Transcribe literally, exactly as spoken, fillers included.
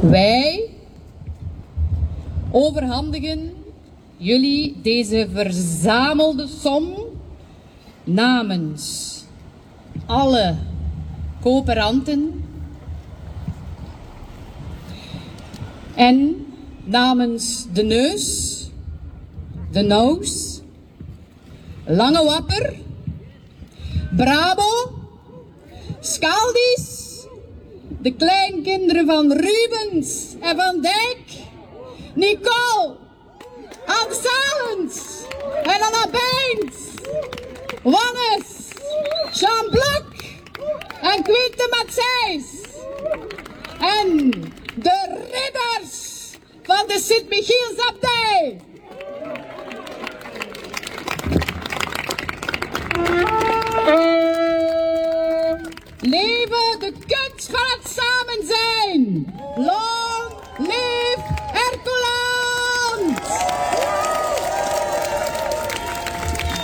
Wij overhandigen jullie deze verzamelde som namens alle coöperanten en namens de Neus, de Nous, Lange Wapper, Brabo, Scaldis, de kleinkinderen van Rubens en Van Dijk, Nicole, Anne Salens en Anna Bijns, Wannes, Jean Blok en Quinte Matsijs en de ridders van de Sint-Michielsabdij. Leven de kunst!